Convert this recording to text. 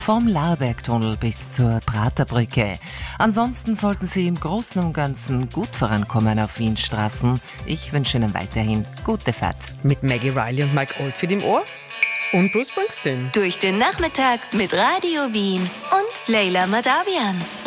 Vom Lahrbergtunnel bis zur Praterbrücke. Ansonsten sollten Sie im Großen und Ganzen gut vorankommen auf Wienstraßen. Ich wünsche Ihnen weiterhin gute Fahrt. Mit Maggie Riley und Mike Oldfield im Ohr und Bruce Springsteen. Durch den Nachmittag mit Radio Wien und Leila Madawian.